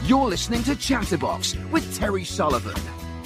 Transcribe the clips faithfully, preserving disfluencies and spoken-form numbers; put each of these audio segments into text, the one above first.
You're listening to Chatterbox with Terry Sullivan.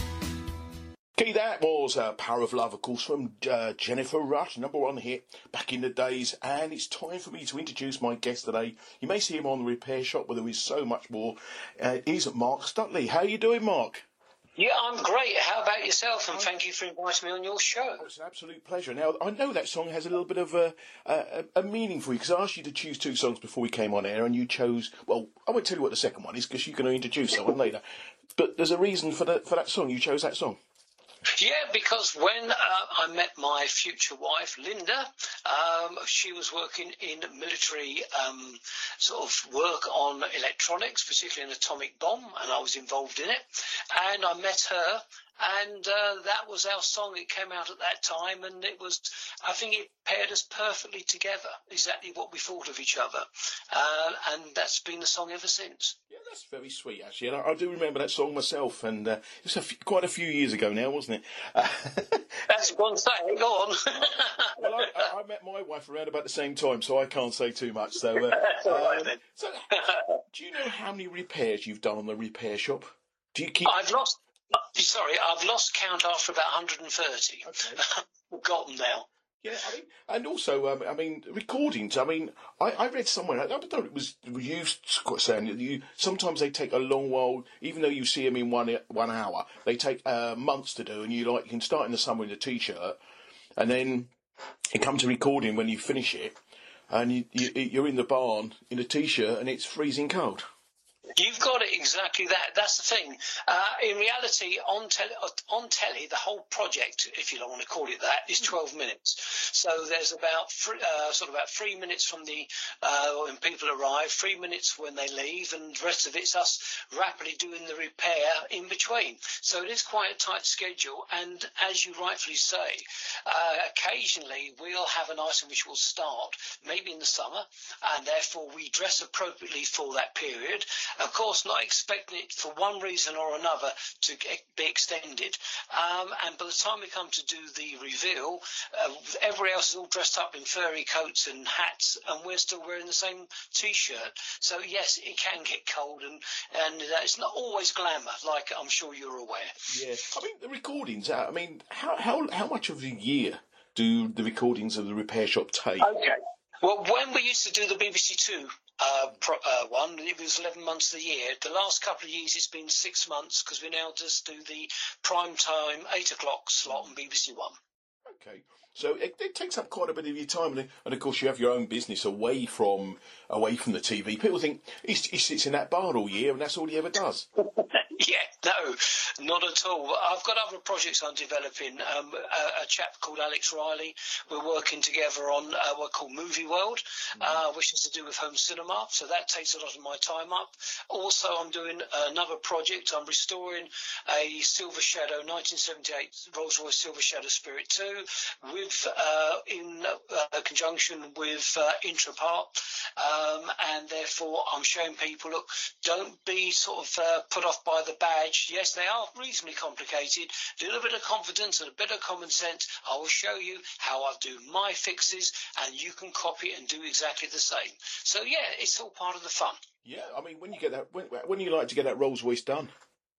Okay, that was uh, Power of Love, of course, from uh, Jennifer Rush, number one hit back in the days. And it's time for me to introduce my guest today. You may see him on the Repair Shop, but there is so much more. Uh, is Mark Stutley. How are you doing, Mark? Yeah, I'm great. How about yourself? And thank you for inviting me on your show. Oh, it's an absolute pleasure. Now, I know that song has a little bit of a, a, a meaning for you, because I asked you to choose two songs before we came on air, and you chose, well, I won't tell you what the second one is, because you're going to introduce that one later. But there's a reason for, the, for that song. You chose that song. Yeah, because when uh, I met my future wife, Linda, um, she was working in military um, sort of work on electronics, particularly an atomic bomb, and I was involved in it. And I met her, and uh, that was our song. It came out at that time, and it was, I think it paired us perfectly together, exactly what we thought of each other. Uh, and that's been the song ever since. Yeah, that's very sweet, actually. And I, I do remember that song myself, and uh, it was a f- quite a few years ago now, wasn't it? Uh, that's one thing. Go on. Well, I, I met my wife around about the same time, so I can't say too much. So, uh, that's all right, um, then. So, do you know how many repairs you've done on the Repair Shop? Do you keep? I've lost. Sorry, I've lost count after about one hundred thirty. Okay. I've got them now. Yeah, I mean, and also, um, I mean, recordings. I mean, I, I read somewhere. I don't know. It was you saying that you sometimes they take a long while, even though you see them in one one hour. They take uh, months to do, and you like you can start in the summer in a t-shirt, and then it comes to recording when you finish it, and you, you you're in the barn in a t-shirt, and it's freezing cold. You've got it exactly that. That's the thing. Uh, in reality, on, te- on telly, the whole project, if you don't want to call it that, is twelve minutes. So there's about three, uh, sort of about three minutes from the uh, when people arrive, three minutes when they leave, and the rest of it's us rapidly doing the repair in between. So it is quite a tight schedule. And as you rightfully say, uh, occasionally we'll have an item which will start maybe in the summer, and therefore we dress appropriately for that period. Of course, not expecting it for one reason or another to get, be extended. Um, and by the time we come to do the reveal, uh, everybody else is all dressed up in furry coats and hats, and we're still wearing the same T-shirt. So, yes, it can get cold, and, and uh, it's not always glamour, like I'm sure you're aware. Yeah, I mean, the recordings, I mean, how, how, how much of the year do the recordings of the Repair Shop take? Okay. Well, when we used to do the B B C Two uh, pro, uh, one, it was eleven months of the year. The last couple of years, it's been six months because we now just do the prime time eight o'clock slot on B B C One. Okay, so it, it takes up quite a bit of your time, and, and of course you have your own business away from away from the T V. People think he, he sits in that bar all year, and that's all he ever does. Yeah, no, not at all. I've got other projects I'm developing. Um, a, a chap called Alex Riley. We're working together on uh, what we call Movie World, mm-hmm. uh, which is to do with home cinema. So that takes a lot of my time up. Also, I'm doing another project. I'm restoring a Silver Shadow nineteen seventy-eight Rolls-Royce Silver Shadow Spirit two, with uh, in uh, conjunction with uh, Intrapart. Um, and therefore, I'm showing people, look, don't be sort of uh, put off by the badge. Yes, they are reasonably complicated. A little bit of confidence and a bit of common sense. I will show you how I do my fixes, and you can copy and do exactly the same. So, yeah, it's all part of the fun. Yeah, I mean, when you get that, when, when you like to get that Rolls Royce done?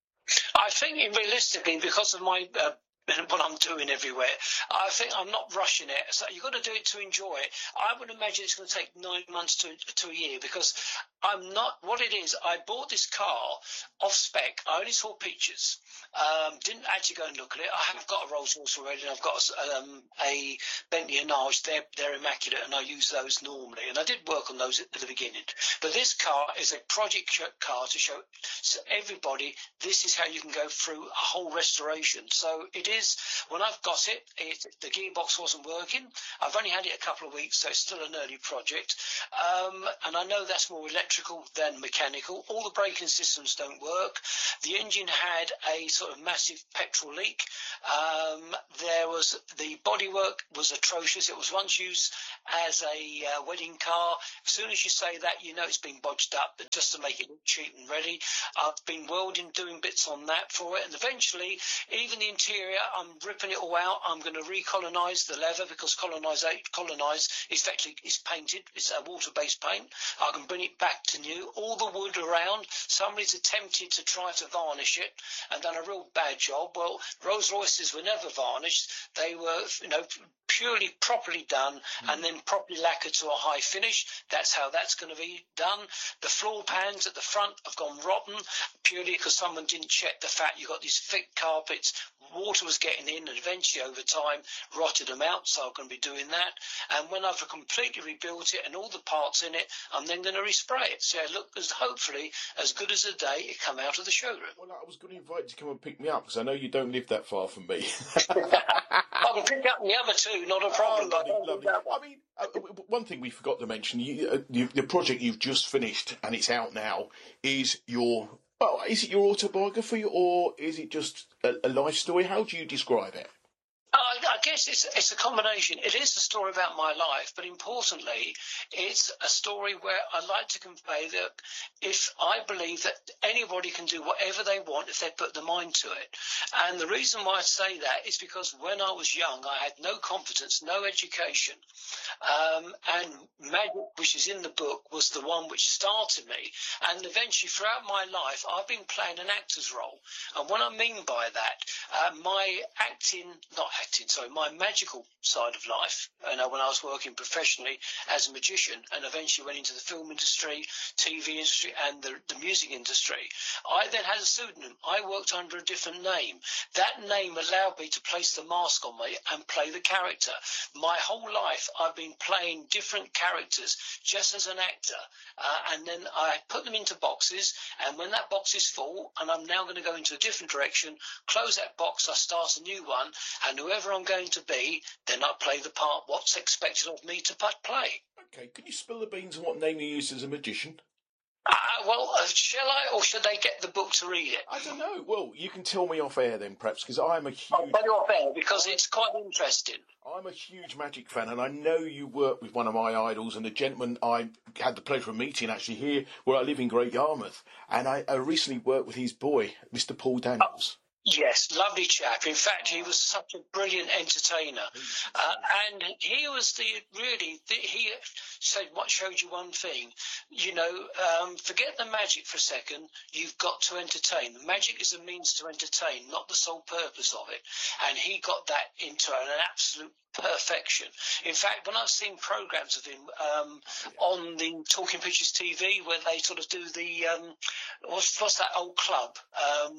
I think, realistically, because of my uh, what I'm doing everywhere, I think I'm not rushing it. So you've got to do it to enjoy it. I would imagine it's going to take nine months to to a year, because I'm not. What it is, I bought this car off spec. I only saw pictures. Um, didn't actually go and look at it. I have got a Rolls Royce already, and I've got um, a Bentley Enage. They're they're immaculate, and I use those normally. And I did work on those at the beginning. But this car is a project car to show everybody this is how you can go through a whole restoration. So it is. When I've got it, it, the gearbox wasn't working. I've only had it a couple of weeks, so it's still an early project. Um, and I know that's more electrical than mechanical. All the braking systems don't work. The engine had a sort of massive petrol leak. Um, there was the bodywork was atrocious. It was once used as a uh, wedding car. As soon as you say that, you know it's been bodged up, just to make it look cheap and ready. I've been welding, doing bits on that for it, and eventually, even the interior, I'm ripping it all out. I'm going to recolonise the leather because colonise colonise effectively is painted. It's a water-based paint. I can bring it back to new. All the wood around. Somebody's attempted to try to varnish it and done a real bad job. Well, Rolls Royces were never varnished. They were, you know, purely properly done mm. and then properly lacquered to a high finish. That's how that's going to be done. The floor pans at the front have gone rotten purely because someone didn't check the fact you've got these thick carpets. Water was getting in and eventually over time rotted them out, so I'm going to be doing that. And when I've completely rebuilt it and all the parts in it, I'm then going to respray it. So it look as hopefully as good as the day it come out of the showroom. Well, I was going to invite you to come and pick me up because I know you don't live that far from me. I can pick up the other two, not a problem. Oh, lovely, lovely. I mean, uh, one thing we forgot to mention, you, uh, you, the project you've just finished and it's out now is your... Well, is it your autobiography or is it just a, a life story? How do you describe it? I, I guess it's, it's a combination. It is a story about my life, but importantly, it's a story where I like to convey that if I believe that anybody can do whatever they want if they put their mind to it. And the reason why I say that is because when I was young, I had no confidence, no education. Um, and magic, which is in the book, was the one which started me. And eventually, throughout my life, I've been playing an actor's role. And what I mean by that, uh, my acting, not acting, sorry, my magical side of life, you know, when I was working professionally as a magician and eventually went into the film industry, T V industry and the, the music industry, I then had a pseudonym. I worked under a different name. That name allowed me to place the mask on me and play the character. My whole life I've been playing different characters just as an actor, uh, and then I put them into boxes, and when that box is full and I'm now going to go into a different direction, close that box, I start a new one, and whoever I'm going to be, then I play the part, what's expected of me to play. Okay, can you spill the beans on what name you used as a magician? Uh, well, uh, shall I, or should they get the book to read it? I don't know. Well, you can tell me off air then, perhaps, because I'm a huge... I'll tell you off air, because it's quite interesting. I'm a huge magic fan, and I know you work with one of my idols, and a gentleman I had the pleasure of meeting actually here, where I live in Great Yarmouth, and I, I recently worked with his boy, Mister Paul Daniels. Oh. Yes, lovely chap. In fact, he was such a brilliant entertainer. Uh, and he was the, really, the, he said, what showed you one thing? You know, um, forget the magic for a second. You've got to entertain. The magic is a means to entertain, not the sole purpose of it. And he got that into an absolute perfection. In fact, when I've seen programs of him um, on the Talking Pictures T V, where they sort of do the um, what's, what's that old club, um,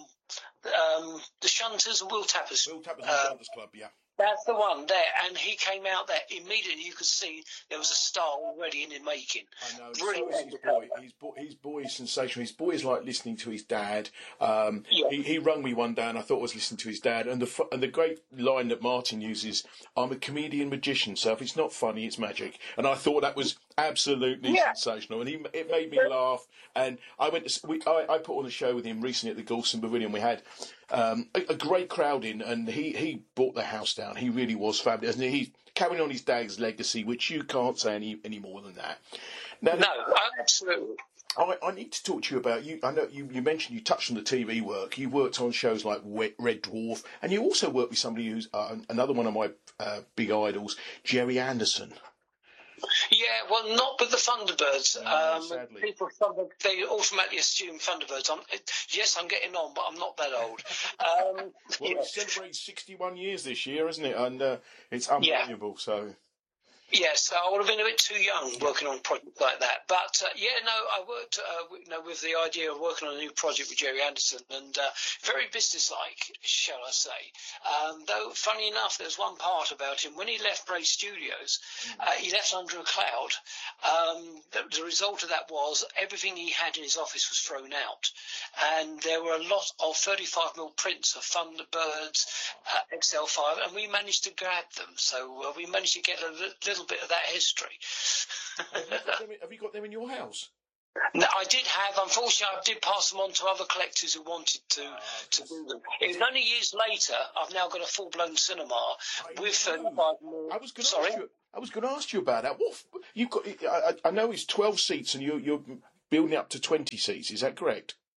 um, the Shunters and Will Tappers. Will Tappers and uh, Shunters Club, yeah. That's the one there, and he came out there immediately. You could see there was a star already in the making. I know. Brilliant. So is his boy. His boy, his boy is sensational. His boy is like listening to his dad. Um, yeah. He he rung me one day, and I thought I was listening to his dad. And the and the great line that Martin uses: "I'm a comedian magician, so if it's not funny, it's magic." And I thought that was absolutely yeah. sensational, and he it made me laugh. And I went to we, I, I put on a show with him recently at the Galston Pavilion. We had um, a, a great crowd in, and he he brought the house down. He really was fabulous, and he's carrying on his dad's legacy, which you can't say any any more than that. Now, no, absolutely. I, I need to talk to you about you. I know you, you mentioned you touched on the T V work. You worked on shows like Red Dwarf, and you also worked with somebody who's uh, another one of my uh, big idols, Gerry Anderson. Yeah, well, not with the Thunderbirds. No, um, sadly. People, they automatically assume Thunderbirds. I'm, yes, I'm getting on, but I'm not that old. Um, well, yeah. it celebrates sixty-one years this year, isn't it? And uh, it's unbelievable. Yeah. So. Yes, I would have been a bit too young working on a project like that. But, uh, yeah, no, I worked uh, you know, with the idea of working on a new project with Gerry Anderson, and uh, very businesslike, shall I say. Um, though, funny enough, there's one part about him. When he left Bray Studios, mm. uh, he left under a cloud. Um, the, the result of that was everything he had in his office was thrown out. And there were a lot of thirty-five millimeter prints of Thunderbirds, uh, X L five, and we managed to grab them. So uh, we managed to get a little bit of that history. have, you got them in, have you got them in your house? No, I did have. Unfortunately, I did pass them on to other collectors who wanted to uh, to do them. It was only years later. I've now got a full-blown cinema I with thirty-five millimeter. I was going Sorry, ask you, I was going to ask you about that. What you got? I, I know it's twelve seats, and you're you're building up to twenty seats. Is that correct?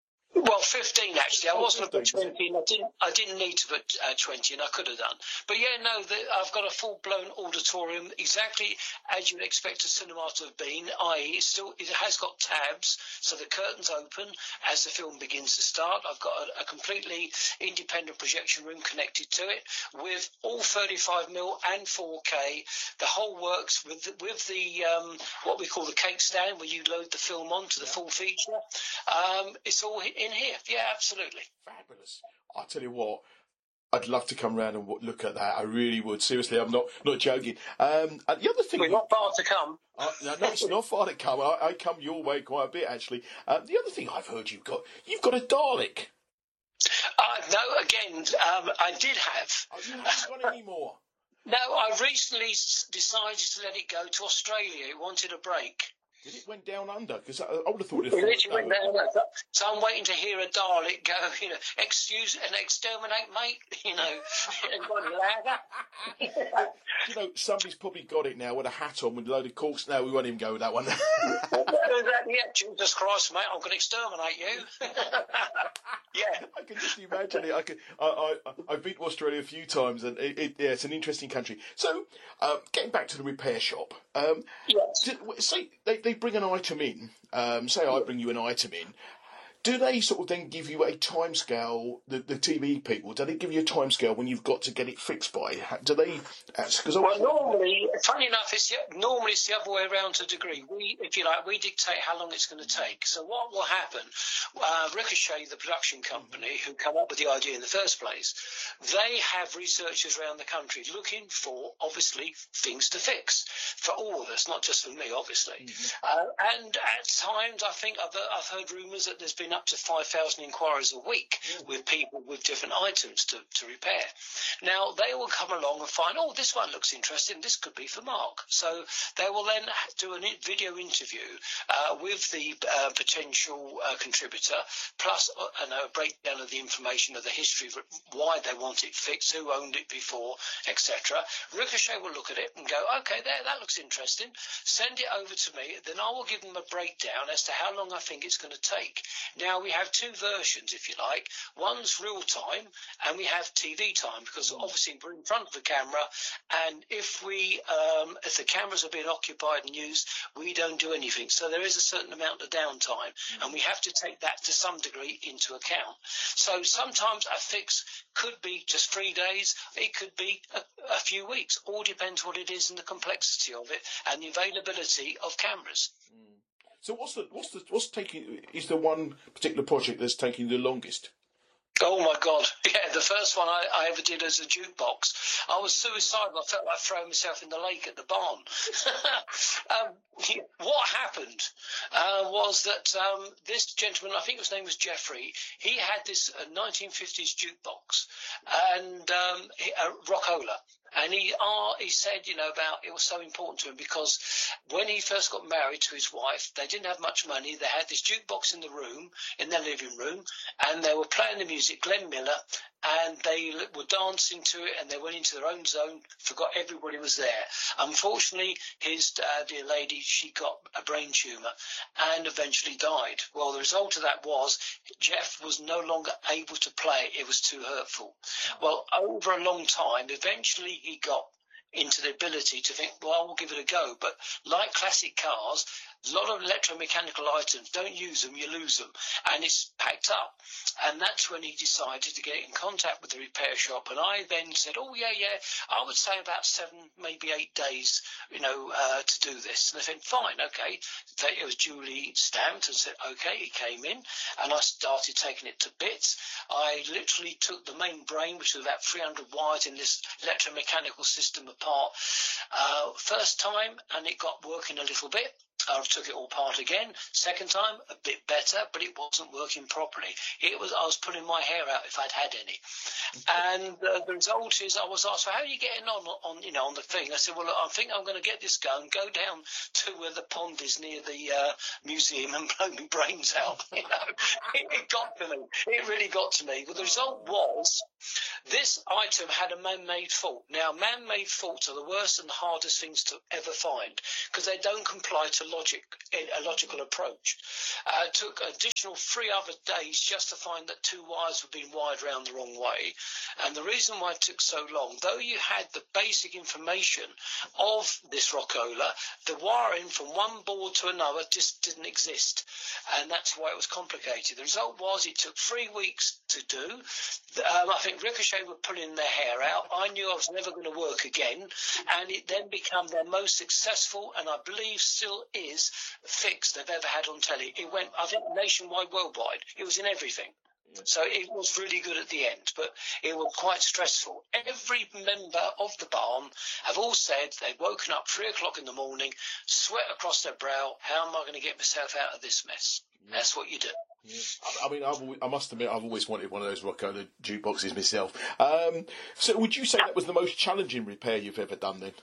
Well, fifteen actually. I Oh, wasn't fifteen, at twenty, and I didn't. I didn't need to put uh, twenty, and I could have done. But yeah, no, the, I've got a full-blown auditorium, exactly as you'd expect a cinema to have been. that is, it's still it has got tabs, so the curtains open as the film begins to start. I've got a, a completely independent projection room connected to it with all thirty-five mil and four K. The whole works with the, with the um, what we call the cake stand, where you load the film onto the Yeah. full feature. Um, it's all in here. Yeah, absolutely. Fabulous. I tell you what, I'd love to come round and w- look at that. I really would. Seriously, I'm not not joking. Um, and the other thing, We're not far to come. Uh, no, no, it's not far to come. I, I come your way quite a bit, actually. Uh, the other thing I've heard you've got, you've got a Dalek. Uh, no, again, um, I did have. Oh, you haven't got any more. No, I recently s- decided to let it go to Australia. It wanted a break. Did it went down under? Because I, I would have thought it It would literally went down. So I'm waiting to hear a Dalek go, you know, excuse and exterminate, mate, you know, and go ladder. You know, somebody's probably got it now with a hat on with a load of corks. No, we won't even go with that one. Yeah, Jesus Christ, mate, I'm going to exterminate you. Yeah. I can just imagine it. I can, I, I, I've been to Australia a few times, and it, it, yeah, it's an interesting country. So, um, getting back to the repair shop, um, Yes. do, say they, they bring an item in. Um, say I bring you an item in. Do they sort of then give you a timescale? The, the T V people, do they give you a timescale when you've got to get it fixed by? Ha- Do they? Because Well, normally, funny enough, it's the- normally it's the other way around to a degree. We, if you like, we dictate how long it's going to take. So what will happen? Uh, Ricochet, the production company who come up with the idea in the first place, they have researchers around the country looking for, obviously, things to fix for all of us, not just for me, obviously. Mm-hmm. Uh, and at times, I think I've, I've heard rumours that there's been up to five thousand inquiries a week Mm. with people with different items to, to repair. Now, they will come along and find, oh, this one looks interesting, this could be for Mark. So they will then do a video interview uh, with the uh, potential uh, contributor, plus uh, and a breakdown of the information of the history of why they want it fixed, who owned it before, et cetera. Ricochet will look at it and go, okay, there, that looks interesting. Send it over to me, then I will give them a breakdown as to how long I think it's going to take. Now, we have two versions, if you like. One's real time, and we have T V time, because obviously we're in front of the camera, and if we, um, if the cameras are being occupied and used, we don't do anything. So there is a certain amount of downtime, mm. and we have to take that to some degree into account. So sometimes a fix could be just three days, it could be a, a few weeks. All depends what it is and the complexity of it, and the availability of cameras. Mm. So what's the what's the what's taking? Is there one particular project that's taking the longest? Oh my God! Yeah, the first one I, I ever did as a jukebox. I was suicidal. I felt like throwing myself in the lake at the barn. um, what happened uh, was that um, this gentleman, I think his name was Jeffrey, he had this uh, nineteen fifties jukebox and um, he, uh, Rockola. And he uh, he said, you know, about it was so important to him because when he first got married to his wife, they didn't have much money. They had this jukebox in the room, in their living room, and they were playing the music, Glenn Miller, and they were dancing to it, and they went into their own zone, forgot everybody was there. Unfortunately, his uh, dear lady, she got a brain tumour and eventually died. Well, the result of that was Jeff was no longer able to play. It was too hurtful. Well, over a long time, eventually he got into the ability to think, well, I will give it a go. But like classic cars, a lot of electromechanical items, don't use them, you lose them. And it's packed up. And that's when he decided to get in contact with the repair shop. And I then said, oh, yeah, yeah, I would say about seven, maybe eight days, you know, uh, to do this. And they said, fine, okay. It was duly stamped and said, okay, it came in. And I started taking it to bits. I literally took the main brain, which was about three hundred wires in this electromechanical system apart uh, first time, and it got working a little bit. I took it all apart again. Second time, a bit better, but it wasn't working properly. It was I was pulling my hair out if I'd had any. And uh, the result is I was asked, well, how are you getting on, on, you know, on the thing? I said, well, look, I think I'm going to get this going, go down to where the pond is near the uh, museum and blow my brains out. You know, it, it got to me. It really got to me. Well, the result was This item had a man-made fault. Now, man-made faults are the worst and hardest things to ever find because they don't comply to logic, a logical approach. Uh, it took additional three other days just to find that two wires were being wired around the wrong way. And the reason why it took so long, though you had the basic information of this Rockola, the wiring from one board to another just didn't exist. And that's why it was complicated. The result was it took three weeks to do. Um, I think Ricochet were pulling their hair out. I knew I was never going to work again. And it then became their most successful, and I believe still is, fix they've ever had on telly. It went, I think, nationwide, worldwide. It was in everything. So it was really good at the end, but it was quite stressful. Every member of the barn have all said they've woken up three o'clock in the morning, sweat across their brow. How am I going to get myself out of this mess? Yeah. That's what you do. Yeah. I mean, I've always, I must admit, I've always wanted one of those Rockola jukeboxes myself. Um, so would you say that was the most challenging repair you've ever done then?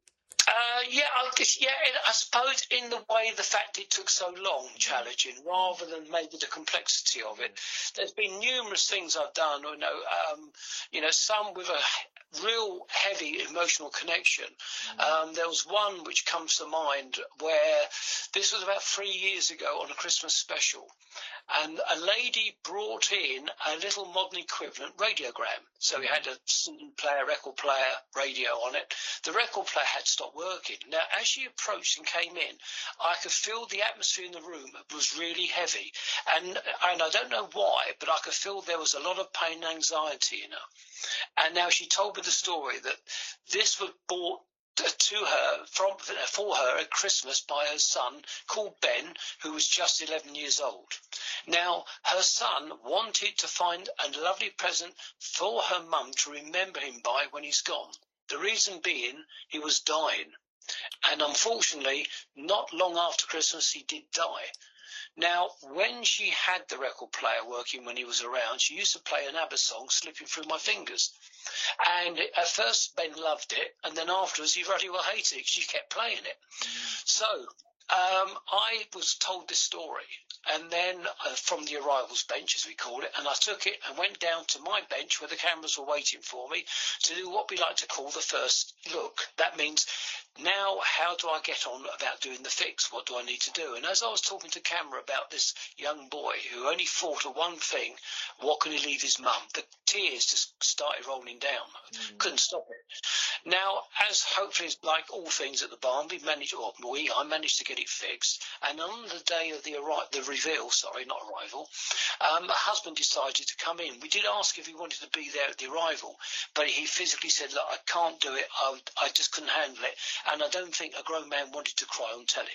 Uh, yeah, I guess, yeah, I suppose in the way the fact it took so long, challenging, rather than maybe the complexity of it. There's been numerous things I've done, you know, um, you know, some with a real heavy emotional connection. Um, there was one which comes to mind where this was about three years ago on a Christmas special. And a lady brought in a little modern equivalent radiogram. So we had a C D player, record player, radio on it. The record player had stopped working. Now, as she approached and came in, I could feel the atmosphere in the room was really heavy. And, and I don't know why, but I could feel there was a lot of pain and anxiety in her. And now she told me the story that this was bought to her from for her at Christmas by her son called Ben, who was just eleven years old. Now, her son wanted to find a lovely present for her mum to remember him by when he's gone. The reason being he was dying. And unfortunately, not long after Christmas, he did die. Now, when she had the record player working when he was around, she used to play an ABBA song slipping through my fingers. And at first, Ben loved it, and then afterwards, he really well hated it because she kept playing it. Mm. So um, I was told this story, and then uh, from the arrivals bench, as we call it, and I took it and went down to my bench where the cameras were waiting for me to do what we like to call the first look. That means, now how do I get on about doing the fix? What do I need to do? And as I was talking to camera about this young boy who only thought of one thing, what can he leave his mum? The tears just started rolling down. Mm. Couldn't stop it. Now, as hopefully like all things at the barn, we managed, or we, I managed to get it fixed. And on the day of the arri- the reveal, sorry, not arrival, um, my husband decided to come in. We did ask if he wanted to be there at the arrival, but he physically said, look, I can't do it. I, I just couldn't handle it. And I don't think a grown man wanted to cry on telly.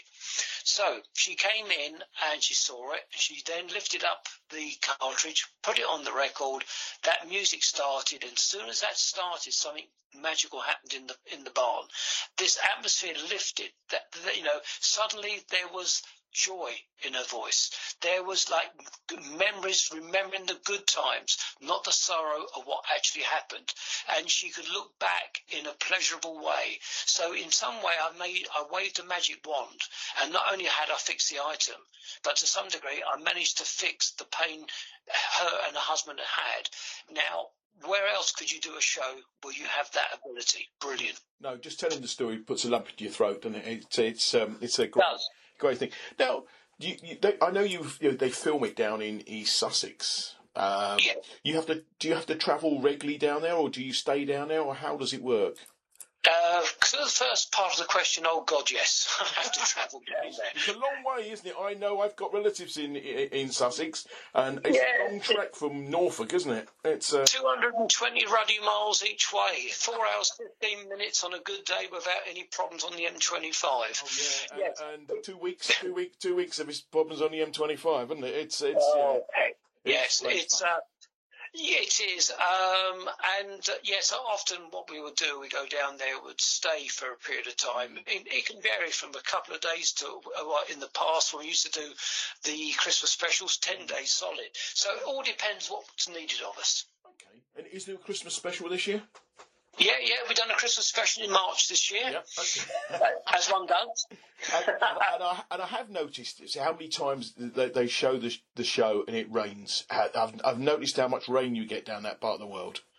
So she came in and she saw it. She then lifted up the cartridge, put it on the record. That music started, and as soon as that started, something magical happened in the in the barn. This atmosphere lifted. That, that you know, suddenly there was joy in her voice. There was like memories, remembering the good times, not the sorrow of what actually happened. And she could look back in a pleasurable way. So in some way I made, I waved a magic wand, and not only had I fixed the item, but to some degree I managed to fix the pain her and her husband had. Now, where else could you do a show where you have that ability? Brilliant. No, just telling the story puts a lump in your throat, and it? It's it's um, it's a great, great thing. Now, you, you, they, I know you, you know, they film it down in East Sussex. Um, yeah. You have to. Do you have to travel regularly down there, or do you stay down there, or how does it work? Uh, to the first part of the question, oh God, yes, I have to travel down there. It's a long way, isn't it? I know I've got relatives in in Sussex, and it's yeah. a long trek from Norfolk, isn't it? It's uh... two hundred twenty ruddy miles each way, four hours fifteen minutes on a good day without any problems on the M twenty-five. Oh yeah, yes. and, and two weeks, two week, two weeks of problems on the M twenty-five, isn't it? It's it's. Oh, uh, yes, it's. Uh, Yeah, it is. Um, and uh, yes, often what we would do, we go down there, would stay for a period of time. It, it can vary from a couple of days to, uh, in the past, when we used to do the Christmas specials, ten days solid. So it all depends what's needed of us. Okay. And is there a Christmas special this year? Yeah, yeah, we've done a Christmas special in March this year, yep, okay. as one does. and, and, and, I, and I have noticed how many times they, they show the, the show and it rains. I've, I've noticed how much rain you get down that part of the world.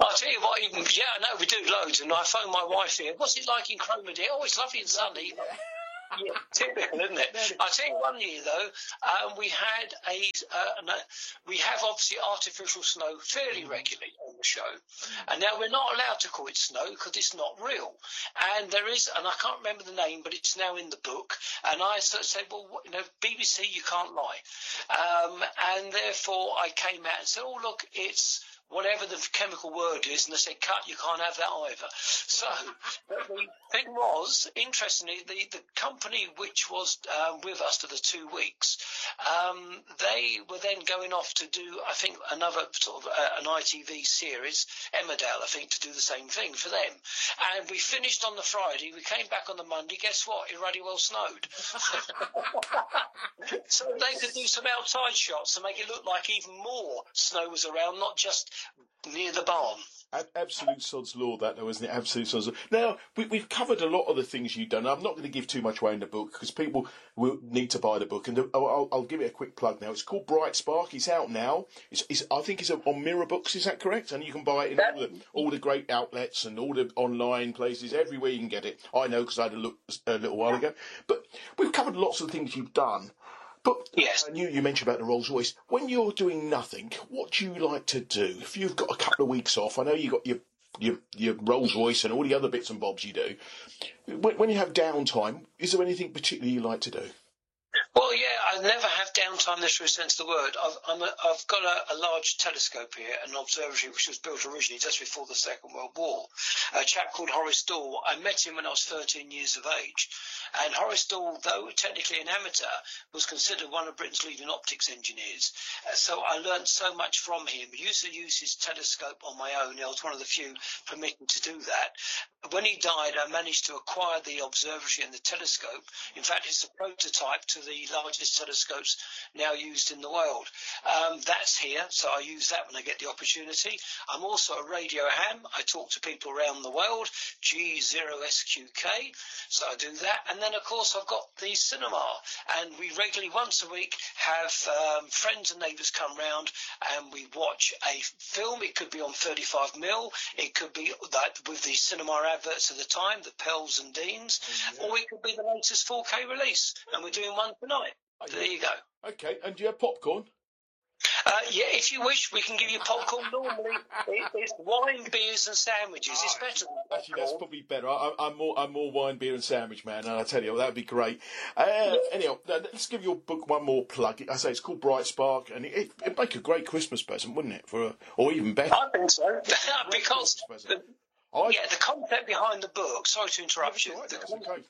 I'll tell you what, even, yeah, I know we do loads, and I phone my wife here. What's it like in Cromarty? Oh, it's lovely and sunny. Yeah, typical, isn't it? I tell you, one year though, um, we had a, uh, no, we have obviously artificial snow fairly regularly on the show, and now we're not allowed to call it snow because it's not real. And there is, and I can't remember the name, but it's now in the book. And I sort of said, well, what, you know, B B C, you can't lie, um, and therefore I came out and said, oh look, it's whatever the chemical word is, and they said, cut, you can't have that either. So the thing was, interestingly, the, the company which was uh, with us for the two weeks, um, they were then going off to do, I think, another sort of uh, an I T V series, Emmerdale, I think, to do the same thing for them. And we finished on the Friday, we came back on the Monday, guess what? It bloody well snowed. So they could do some outside shots to make it look like even more snow was around, not just near the barn. Absolute sod's law, that though, isn't it? Absolute sod's law. Now, we, we've covered a lot of the things you've done. I'm not going to give too much away in the book because people will need to buy the book. And the, I'll, I'll give it a quick plug now. It's called Bright Spark. It's out now. It's, it's I think it's on Mirror Books. Is that correct? And you can buy it in all the, all the great outlets and all the online places. Everywhere you can get it. I know because I had a look a little while ago. But we've covered lots of things you've done. But yes. you, you mentioned about the Rolls Royce. When you're doing nothing, what do you like to do? If you've got a couple of weeks off, I know you've got your your, your Rolls Royce and all the other bits and bobs you do. When, when you have downtime, is there anything particularly you like to do? Well, yeah, I never have downtime in the true sense of the word. I've, I'm a, I've got a, a large telescope here, an observatory which was built originally just before the Second World War. A chap called Horace Dall, I met him when I was thirteen years of age. And Horace Dall, though technically an amateur, was considered one of Britain's leading optics engineers. Uh, so I learned so much from him. He used to use his telescope on my own. I was one of the few permitted to do that. When he died, I managed to acquire the observatory and the telescope. In fact, it's a prototype to the largest telescopes now used in the world. Um, that's here, so I use that when I get the opportunity. I'm also a radio ham. I talk to people around the world, G zero S Q K, so I do that. And then, of course, I've got the cinema, and we regularly, once a week, have um, friends and neighbours come round, and we watch a film. It could be on thirty-five mil, it could be that with the cinema adverts of the time, the Pels and Deans, oh, yeah. Or it could be the latest four K release, and we're doing one tonight. Oh, yeah. There you go. Okay, and do you have popcorn? Uh, yeah, if you wish, we can give you popcorn. Normally, it, it's wine, beers, and sandwiches. It's better than popcorn. Actually, that's probably better. I, I'm more, I'm more wine, beer, and sandwich man. And I tell you, that would be great. Uh, anyhow, let's give your book one more plug. I say it's called Bright Spark, and it, it'd make a great Christmas present, wouldn't it? For a, or even better. I think so, because the, yeah, the concept behind the book. Sorry to interrupt you. Right, the, that's okay.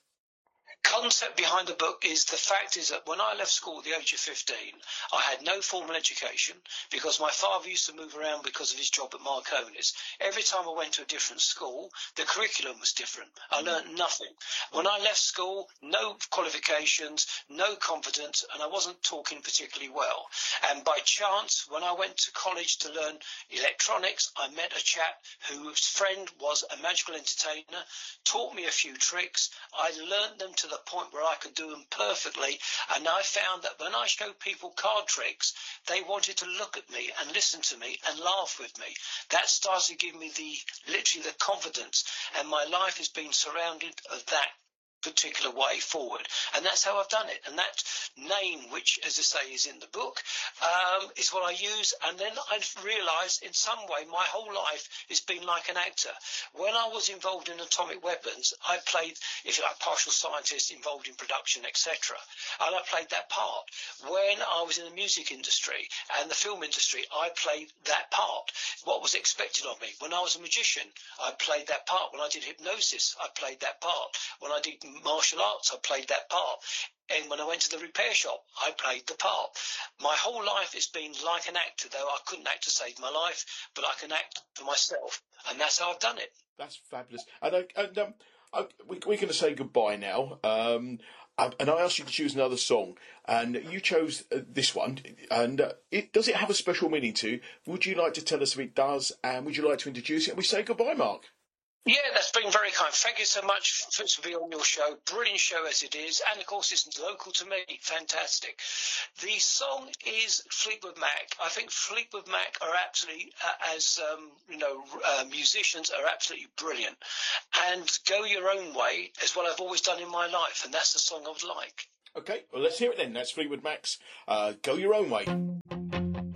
concept behind the book is the fact is that when I left school at the age of fifteen, I had no formal education because my father used to move around because of his job at Marconi's. Every time I went to a different school, the curriculum was different. I learnt nothing. When I left school, no qualifications, no confidence, and I wasn't talking particularly well. And by chance, when I went to college to learn electronics, I met a chap whose friend was a magical entertainer, taught me a few tricks. I learnt them to the point where I could do them perfectly, and I found that when I showed people card tricks, they wanted to look at me and listen to me and laugh with me. That started to give me the literally the confidence, and my life has been surrounded of that particular way forward, and that's how I've done it. And that name, which, as I say, is in the book, um, is what I use. And then I've realised in some way my whole life has been like an actor. When I was involved in atomic weapons, I played, if you like, partial scientist involved in production, et cetera. And I played that part. When I was in the music industry and the film industry, I played that part. What was expected of me. When I was a magician, I played that part. When I did hypnosis, I played that part. When I did martial arts, I played that part. And when I went to the repair shop, I played the part. My whole life has been like an actor, though I couldn't act to save my life, but I can act for myself. And that's how I've done it. That's fabulous. And, I, and um, I, we, we're going to say goodbye now. Um, and I asked you to choose another song, and you chose uh, this one. And uh, it, does it have a special meaning to you? Would you like to tell us if it does? And would you like to introduce it? And we say goodbye, Mark. Yeah, that's been very kind. Thank you so much for, for being on your show. Brilliant show as it is. And, of course, it's local to me. Fantastic. The song is Fleetwood Mac. I think Fleetwood Mac are absolutely, uh, as, um, you know, uh, musicians, are absolutely brilliant. And Go Your Own Way is what I've always done in my life, and that's the song I would like. Okay, well, let's hear it then. That's Fleetwood Mac's uh, Go Your Own Way.